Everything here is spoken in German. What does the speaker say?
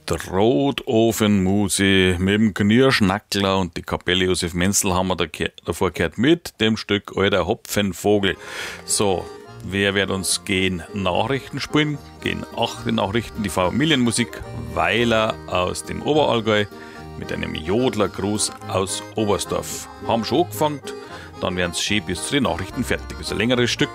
Rotofenmusik mit dem Knirschnackler und die Kapelle Josef Menzel haben wir davor gehört mit dem Stück Alter Hopfenvogel. So, wer wird uns gehen Nachrichten spielen? Gehen 8 Nachrichten, die Familienmusik Weiler aus dem Oberallgäu mit einem Jodlergruß aus Oberstdorf. Haben schon angefangen, dann werden es schön bis zu den Nachrichten fertig. Das ist ein längeres Stück.